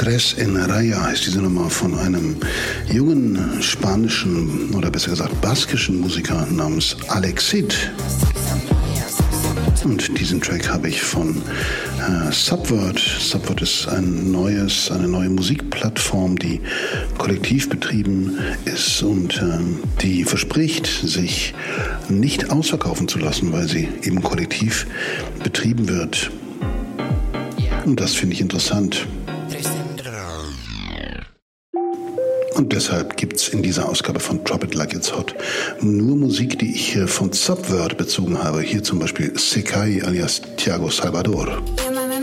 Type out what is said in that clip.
Tres en Raya heißt diese Nummer von einem jungen spanischen oder besser gesagt baskischen Musiker namens Alexid. Und diesen Track habe ich von Subvert. Subvert ist eine neue Musikplattform, die kollektiv betrieben ist und die verspricht, sich nicht ausverkaufen zu lassen, weil sie eben kollektiv betrieben wird. Und das finde ich interessant. Und deshalb gibt es in dieser Ausgabe von Drop It Like It's Hot nur Musik, die ich von Subvert bezogen habe. Hier zum Beispiel Sekai alias Thiago Salvador.